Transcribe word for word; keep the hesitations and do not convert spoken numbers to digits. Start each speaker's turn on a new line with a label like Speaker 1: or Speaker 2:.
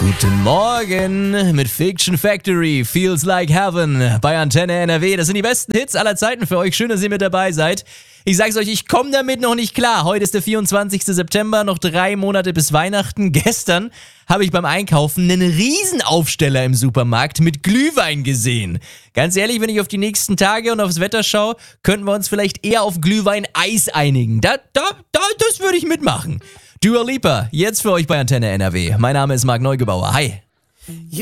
Speaker 1: Guten Morgen mit Fiction Factory, Feels Like Heaven bei Antenne N R W. Das sind die besten Hits aller Zeiten für euch. Schön, dass ihr mit dabei seid. Ich sag's euch, ich komme damit noch nicht klar. Heute ist der vierundzwanzigster September, noch drei Monate bis Weihnachten. Gestern habe ich beim Einkaufen einen Riesenaufsteller im Supermarkt mit Glühwein gesehen. Ganz ehrlich, wenn ich auf die nächsten Tage und aufs Wetter schaue, könnten wir uns vielleicht eher auf Glühwein-Eis einigen. Da, da, da, das würde ich mitmachen. Dua Lipa, jetzt für euch bei Antenne N R W. Mein Name ist Marc Neugebauer. Hi.